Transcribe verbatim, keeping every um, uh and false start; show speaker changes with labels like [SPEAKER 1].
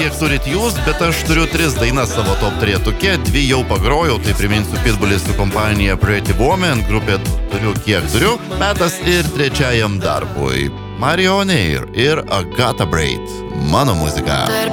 [SPEAKER 1] kiek turit jūs, bet aš turiu tris dainas savo top trejetuke, dvi jau pagrojau, tai priminsiu Pitbullis su kompanija Pretty Woman, grupė turiu kiek turiu, metas ir trečiajam darbui. Mario Oneir ir Agata Braid. Mano muzika.